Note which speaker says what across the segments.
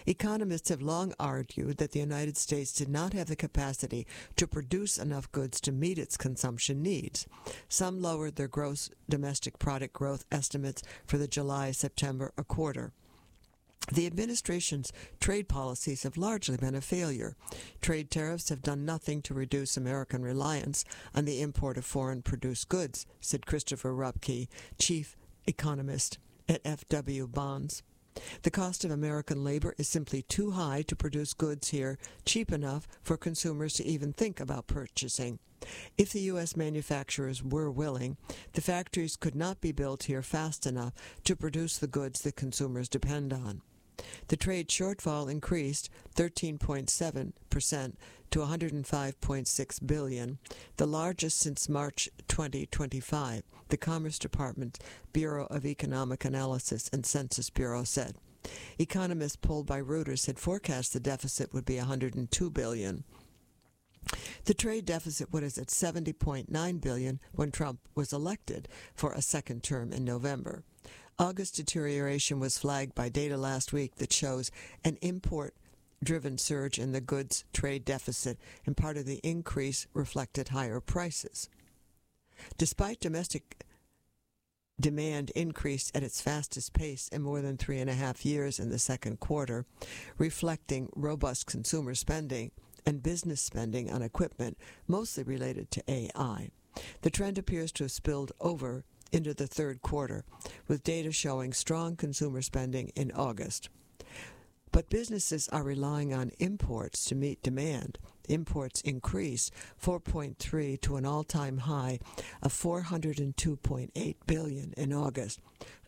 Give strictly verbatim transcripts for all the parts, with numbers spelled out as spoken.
Speaker 1: Economists have long argued that the United States did not have the capacity to produce enough goods to meet its consumption needs. Some lowered their gross domestic product growth estimates for the July-September quarter. The administration's trade policies have largely been a failure. Trade tariffs have done nothing to reduce American reliance on the import of foreign-produced goods, said Christopher Rupke, chief economist at F W Bonds. The cost of American labor is simply too high to produce goods here cheap enough for consumers to even think about purchasing. If the U S manufacturers were willing, the factories could not be built here fast enough to produce the goods that consumers depend on. The trade shortfall increased thirteen point seven percent to one hundred five point six billion dollars, the largest since March twenty twenty-five, the Commerce Department's Bureau of Economic Analysis and Census Bureau said. Economists polled by Reuters had forecast the deficit would be one hundred two billion dollars. The trade deficit was at seventy point nine billion dollars when Trump was elected for a second term in November. August deterioration was flagged by data last week that shows an import-driven surge in the goods trade deficit, and part of the increase reflected higher prices. Despite domestic demand increased at its fastest pace in more than three and a half years in the second quarter, reflecting robust consumer spending and business spending on equipment, mostly related to A I. The trend appears to have spilled over into the third quarter, with data showing strong consumer spending in August. But businesses are relying on imports to meet demand. Imports increased four point three to an all-time high of four hundred two point eight billion dollars in August.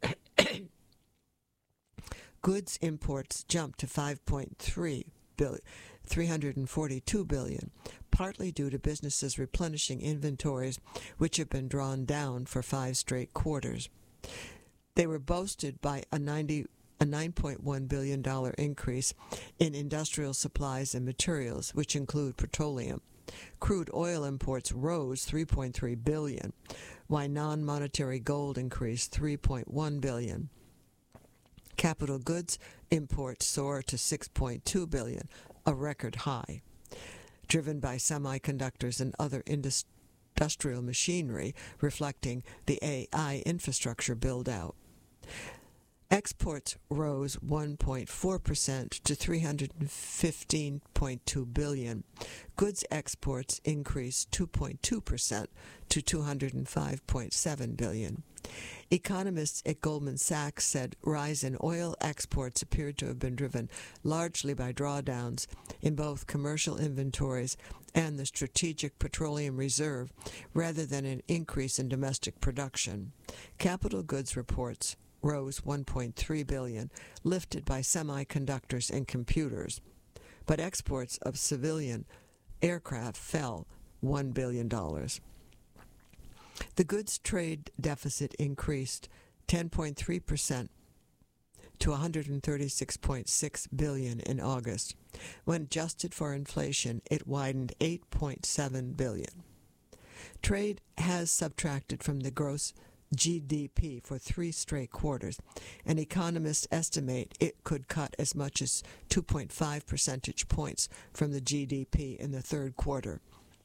Speaker 1: Goods imports jumped to five point three billion dollars, three hundred forty-two billion dollars, partly due to businesses replenishing inventories which have been drawn down for five straight quarters. They were boosted by a ninety a nine point one billion dollars increase in industrial supplies and materials, which include petroleum. Crude oil imports rose three point three billion dollars, while non-monetary gold increased three point one billion dollars. Capital goods imports soared to six point two billion dollars, a record high, driven by semiconductors and other industrial machinery, reflecting the A I infrastructure build-out. Exports rose one point four percent to three hundred fifteen point two billion dollars. Goods exports increased two point two percent to two hundred five point seven billion dollars. Economists at Goldman Sachs said rise in oil exports appeared to have been driven largely by drawdowns in both commercial inventories and the Strategic Petroleum Reserve, rather than an increase in domestic production. Capital goods reports rose one point three billion dollars, lifted by semiconductors and computers, but exports of civilian aircraft fell one billion dollars. The goods trade deficit increased ten point three percent to one hundred thirty-six point six billion dollars in August. When adjusted for inflation, it widened eight point seven billion dollars. Trade has subtracted from the gross G D P for three straight quarters, and economists estimate it could cut as much as two point five percentage points from the G D P in the third quarter.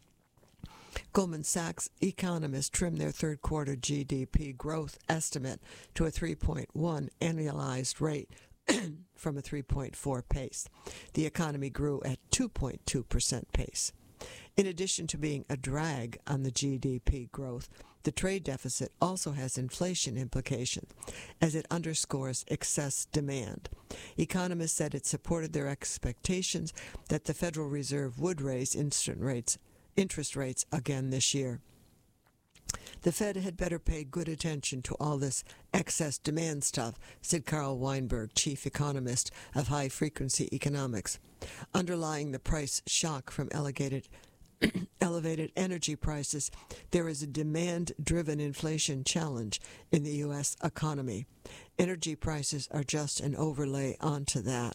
Speaker 1: Goldman Sachs economists trimmed their third quarter G D P growth estimate to a three point one annualized rate from a three point four pace. The economy grew at two point two percent pace. In addition to being a drag on the G D P growth, the trade deficit also has inflation implications, as it underscores excess demand. Economists said it supported their expectations that the Federal Reserve would raise instant rates, interest rates again this year. The Fed had better pay good attention to all this excess demand stuff, said Carl Weinberg, chief economist of High Frequency Economics. Underlying the price shock from elevated, elevated energy prices, there is a demand-driven inflation challenge in the U S economy. Energy prices are just an overlay onto that.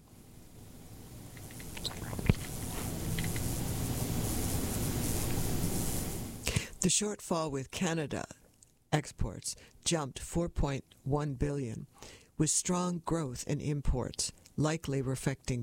Speaker 1: The shortfall with Canada exports jumped four point one billion dollars, with strong growth in imports, likely reflecting